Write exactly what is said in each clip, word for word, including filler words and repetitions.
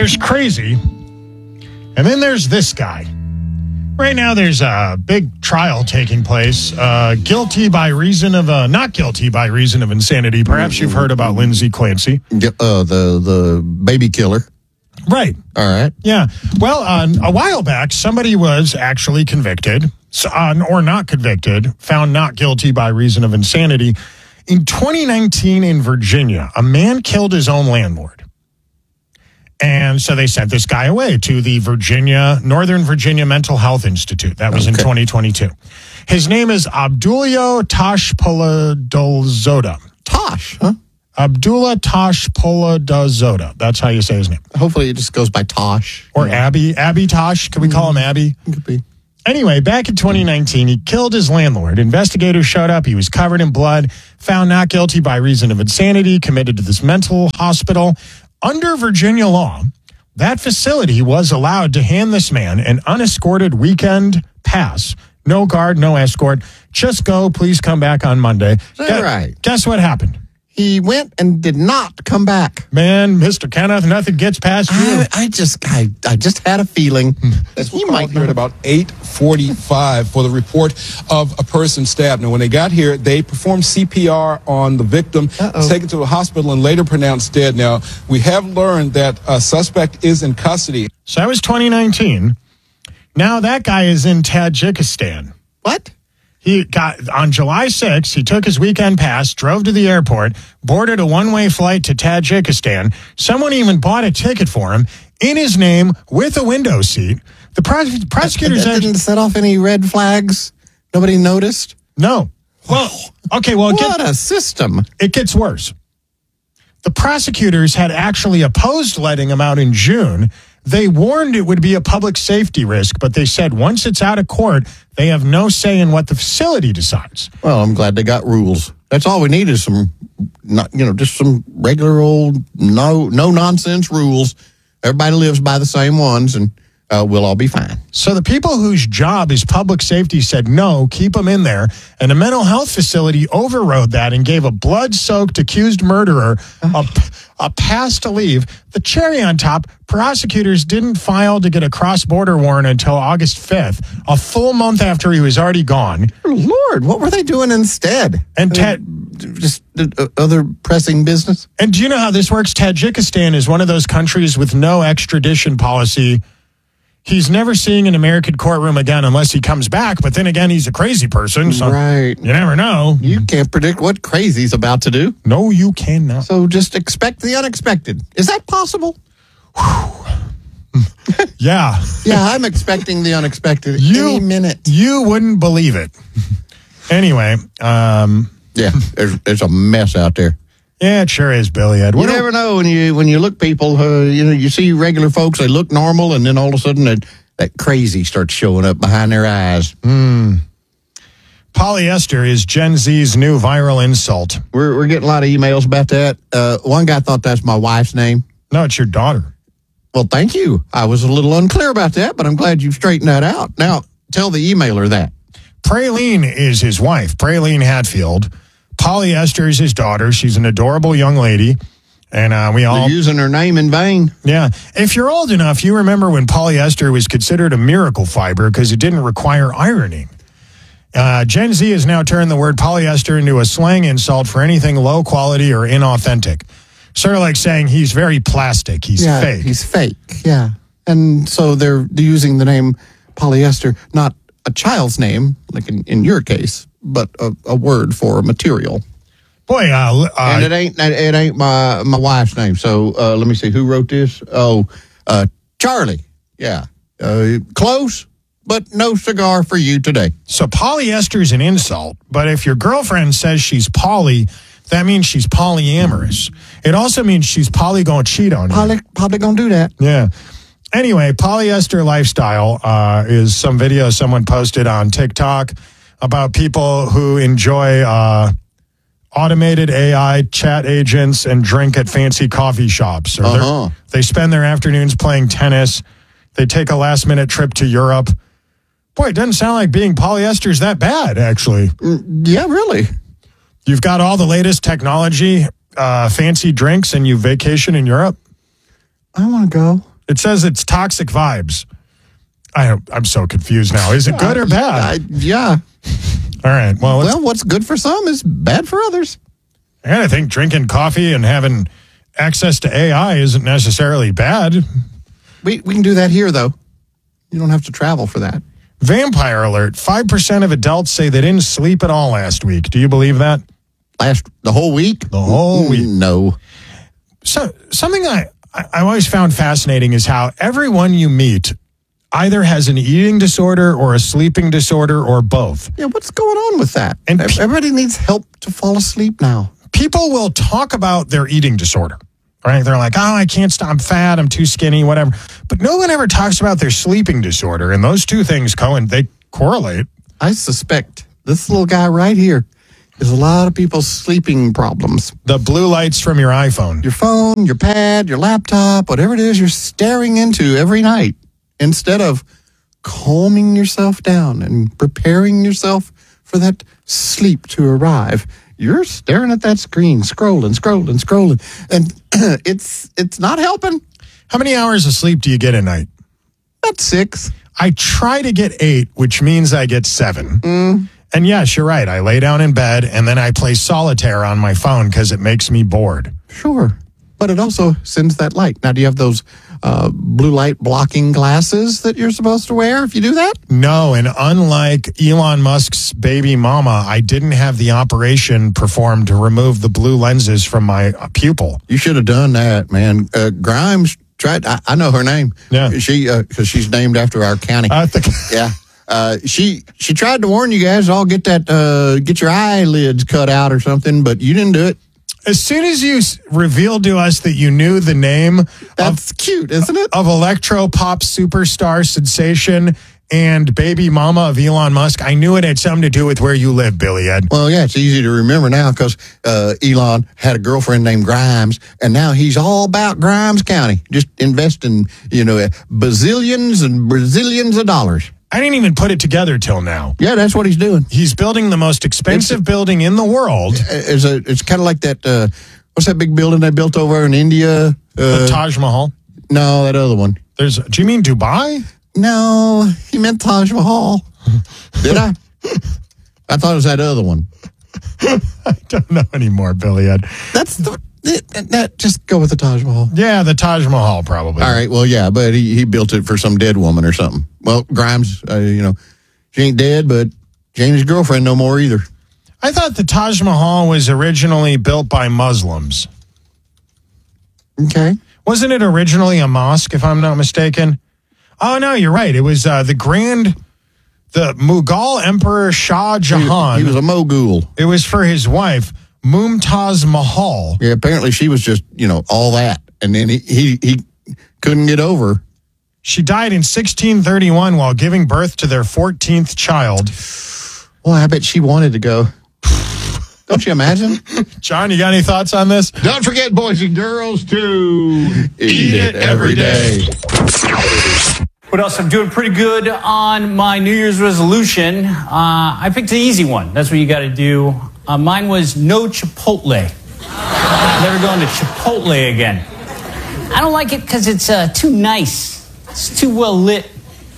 there's crazy, and then there's this guy. Right now, there's a big trial taking place. Uh, guilty by reason of, uh, not guilty by reason of insanity. Perhaps you've heard about Lindsay Clancy. Uh, the, the baby killer. Right. All right. Yeah. Well, uh, a while back, somebody was actually convicted, uh, or not convicted, found not guilty by reason of insanity. In twenty nineteen in Virginia, a man killed his own landlord. And so they sent this guy away to the Virginia, Northern Virginia Mental Health Institute. That was okay. in twenty twenty-two. His name is Abdullah Tashpoladolzoda. Tosh, huh? Abdullah Tashpoladolzoda. That's how you say his name. Hopefully it just goes by Tosh. Or yeah. Abby. Abby Tosh. Can we call him Abby? Could be. Anyway, back in twenty nineteen, he killed his landlord. Investigators showed up. He was covered in blood, found not guilty by reason of insanity, committed to this mental hospital. Under Virginia law, that facility was allowed to hand this man an unescorted weekend pass. No guard, no escort. Just go. Please come back on Monday. Is that Guess, right? Guess what happened? He went and did not come back. Man, Mister Kenneth, nothing gets past you. I, I just, I, I just had a feeling that he might here at about eight forty-five for the report of a person stabbed. Now, when they got here, they performed C P R on the victim, Uh-oh. taken to the hospital, and later pronounced dead. Now, we have learned that a suspect is in custody. So that was twenty nineteen. Now that guy is in Tajikistan. What? He got on July sixth, he took his weekend pass, drove to the airport, boarded a one-way flight to Tajikistan. Someone even bought a ticket for him in his name with a window seat. The pros- prosecutors that, that didn't actually, set off any red flags. Nobody noticed. No. Well, okay, well, it, what get, a system. it gets worse. The prosecutors had actually opposed letting him out in June. They warned it would be a public safety risk, but they said once it's out of court, they have no say in what the facility decides. Well, I'm glad they got rules. That's all we need is some, not, you know, just some regular old no no nonsense rules. Everybody lives by the same ones, and uh, we'll all be fine. So the people whose job is public safety said no, keep them in there, and the mental health facility overrode that and gave a blood-soaked accused murderer a, a pass to leave. The cherry on top, prosecutors didn't file to get a cross-border warrant until August fifth, a full month after he was already gone. Lord, what were they doing instead? And I mean, just uh, other pressing business? And do you know how this works? Tajikistan is one of those countries with no extradition policy. He's never seeing an American courtroom again unless he comes back. But then again, he's a crazy person. So right. You never know. You can't predict what crazy's about to do. No, you cannot. So just expect the unexpected. Is that possible? Yeah. Yeah, I'm expecting the unexpected you, any minute. You wouldn't believe it. Anyway. Um, yeah, there's, there's a mess out there. Yeah, it sure is, Billy Ed. You never know when you when you look people, uh, you know, you see regular folks, they look normal, and then all of a sudden that, that crazy starts showing up behind their eyes. Mm. Polyester is Gen Z's new viral insult. We're we're getting a lot of emails about that. Uh, one guy thought that's my wife's name. No, it's your daughter. Well, thank you. I was a little unclear about that, but I'm glad you straightened that out. Now, tell the emailer that. Praline is his wife, Praline Hatfield. Polyester is his daughter. She's an adorable young lady. And uh, we all... They're using her name in vain. Yeah. If you're old enough, you remember when polyester was considered a miracle fiber because it didn't require ironing. Uh, Gen Z has now turned the word polyester into a slang insult for anything low quality or inauthentic. Sort of like saying he's very plastic. He's yeah, fake. He's fake, yeah. And so they're using the name polyester, not a child's name, like in, in your case, but a, a word for a material. Boy, uh, uh, and it ain't it ain't my my wife's name. So uh, let me see who wrote this. Oh, uh, Charlie. Yeah, uh, close, but no cigar for you today. So polyester is an insult, but if your girlfriend says she's poly, that means she's polyamorous. It also means she's probably going to cheat on you. Probably probably going to do that. Yeah. Anyway, polyester lifestyle uh, is some video someone posted on TikTok about people who enjoy uh, automated A I chat agents and drink at fancy coffee shops. Or uh-huh. They spend their afternoons playing tennis. They take a last-minute trip to Europe. Boy, it doesn't sound like being polyester is that bad, actually. Mm, yeah, really. You've got all the latest technology, uh, fancy drinks, and you vacation in Europe? I want to go. It says it's toxic vibes. I, I'm so confused now. Is it good or bad? Uh, yeah. All right. Well, Well, what's good for some is bad for others. and I think drinking coffee and having access to A I isn't necessarily bad. We we can do that here, though. You don't have to travel for that. Vampire alert. five percent of adults say they didn't sleep at all last week. Do you believe that? Last the whole week? The whole week. No. So something I, I I always found fascinating is how everyone you meet either has an eating disorder or a sleeping disorder or both. Yeah, what's going on with that? And And pe- everybody needs help to fall asleep now. People will talk about their eating disorder, right? They're like, oh, I can't stop, I'm fat, I'm too skinny, whatever. But no one ever talks about their sleeping disorder. And those two things, Cohen, they correlate. I suspect this little guy right here is a lot of people's sleeping problems. The blue lights from your iPhone. Your phone, your pad, your laptop, whatever it is you're staring into every night, instead of calming yourself down and preparing yourself for that sleep to arrive, you're staring at that screen, scrolling, scrolling, scrolling, and it's it's not helping. How many hours of sleep do you get a night? That's six. I try to get eight, which means I get seven. Mm. And yes, you're right. I lay down in bed and then I play solitaire on my phone because it makes me bored. Sure. But it also sends that light. Now, do you have those uh, blue light blocking glasses that you're supposed to wear if you do that? No, and unlike Elon Musk's baby mama, I didn't have the operation performed to remove the blue lenses from my uh, pupil. You should have done that, man. Uh, Grimes tried. I, I know her name. Yeah. She because she's named after our county. I think yeah. Uh, she she tried to warn you guys all get that uh, get your eyelids cut out or something, but you didn't do it. as soon as you s- revealed to us that you knew the name That's of, cute, isn't it? of electro pop superstar sensation and baby mama of Elon Musk, I knew it had something to do with where you live, Billy Ed. Well, yeah, it's easy to remember now because uh, Elon had a girlfriend named Grimes, and now he's all about Grimes County, just investing, you know, bazillions and bazillions of dollars. I didn't even put it together till now. Yeah, that's what he's doing. He's building the most expensive building in the world, It's, a, it's kind of like that, uh, what's that big building they built over in India? Uh, the Taj Mahal. no, that other one. There's. Do you mean Dubai? No, he meant Taj Mahal. Did I? I thought it was that other one. I don't know anymore, Billy Ed. That's the, that, that just go with the Taj Mahal. Yeah, the Taj Mahal probably. All right, well, yeah, but he, he built it for some dead woman or something. Well, Grimes, uh, you know, she ain't dead, but she ain't his girlfriend no more either. I thought the Taj Mahal was originally built by Muslims. Okay. Wasn't it originally a mosque, if I'm not mistaken? Oh, no, you're right. It was uh, the grand, the Mughal Emperor Shah Jahan. He, he was a mogul. It was for his wife, Mumtaz Mahal. Yeah, apparently she was just, you know, all that. And then he, he, he couldn't get over. She died in sixteen thirty-one while giving birth to their fourteenth child. Well, I bet she wanted to go. Don't you imagine? John, you got any thoughts on this? Don't forget, boys and girls, to eat it every day. What else? I'm doing pretty good on my New Year's resolution. Uh, I picked an easy one. That's what you got to do. Uh, mine was no Chipotle. Never going to Chipotle again. I don't like it because it's uh, too nice. It's too well lit.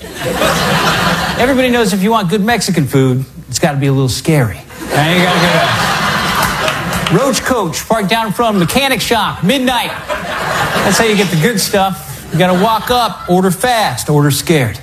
Everybody knows if you want good Mexican food, it's got to be a little scary. Right? You got to go. Roach Coach, parked down in front of Mechanic Shop, midnight. That's how you get the good stuff. You got to walk up, order fast, order scared.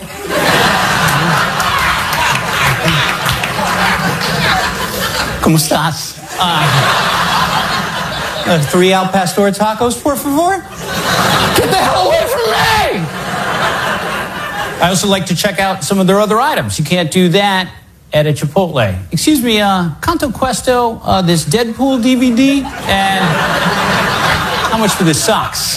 ¿Cómo estás? Uh, uh, three Al Pastor tacos, por favor? Get the hell away from me! I also like to check out some of their other items. You can't do that at a Chipotle. Excuse me, uh, Canto Questo, uh, this Deadpool D V D, and how much for the socks?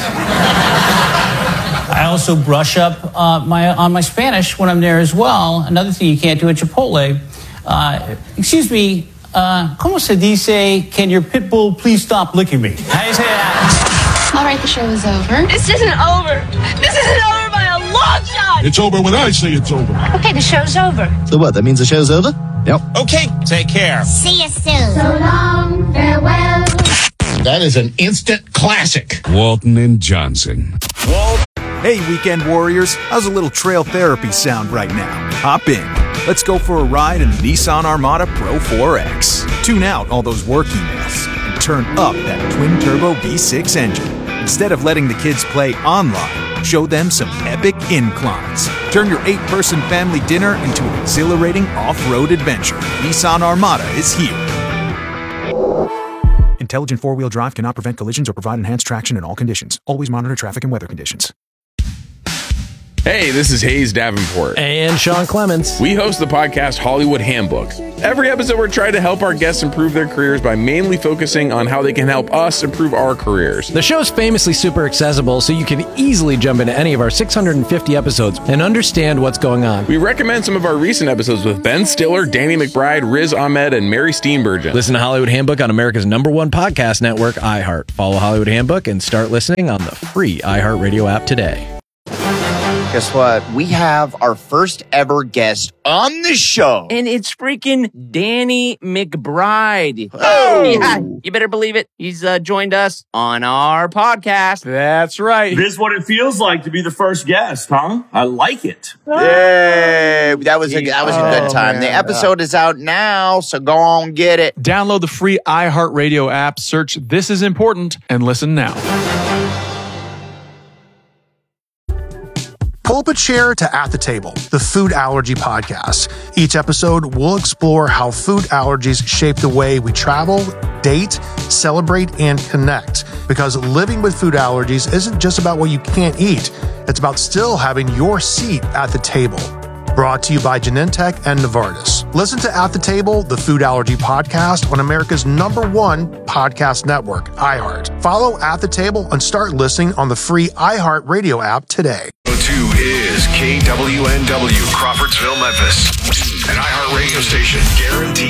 I also brush up uh, my on my Spanish when I'm there as well. Another thing you can't do at Chipotle. Uh, excuse me, uh, ¿cómo se dice, can your pit bull please stop licking me? How do you say that? All right, the show is over. This isn't over. This isn't over by a long shot. It's over when I say it's over. Okay, the show's over. So what, that means the show's over? Yep. Okay, take care. See you soon. So long, farewell. That is an instant classic. Walton and Johnson. Walt, Hey, weekend warriors, how's a little trail therapy sound right now? Hop in. Let's go for a ride in the Nissan Armada Pro four X. Tune out all those work emails and turn up that twin-turbo V six engine. Instead of letting the kids play online, show them some epic inclines. Turn your eight-person family dinner into an exhilarating off-road adventure. Nissan Armada is here. Intelligent four-wheel drive cannot prevent collisions or provide enhanced traction in all conditions. Always monitor traffic and weather conditions. Hey, this is Hayes Davenport. And Sean Clements. We host the podcast Hollywood Handbook. Every episode, we're trying to help our guests improve their careers by mainly focusing on how they can help us improve our careers. The show's famously super accessible, so you can easily jump into any of our six hundred fifty episodes and understand what's going on. We recommend some of our recent episodes with Ben Stiller, Danny McBride, Riz Ahmed, and Mary Steenburgen. Listen to Hollywood Handbook on America's number one podcast network, iHeart. Follow Hollywood Handbook and start listening on the free iHeartRadio app today. Guess what? We have our first ever guest on the show. And it's freaking Danny McBride. Oh! Yeah, you better believe it. He's uh, joined us on our podcast. That's right. This is what it feels like to be the first guest, huh? I like it. Yay! That was a, that was a good time. Oh, the man. episode is out now, so go on get it. Download the free iHeartRadio app, search This Is Important, and listen now. Pull up a chair to At the Table, the food allergy podcast. Each episode, we'll explore how food allergies shape the way we travel, date, celebrate, and connect. Because living with food allergies isn't just about what you can't eat. It's about still having your seat at the table. Brought to you by Genentech and Novartis. Listen to At the Table, the food allergy podcast on America's number one podcast network, iHeart. Follow At the Table and start listening on the free iHeart Radio app today. two is K W N W, Crawfordsville, Memphis. An iHeart radio station guaranteed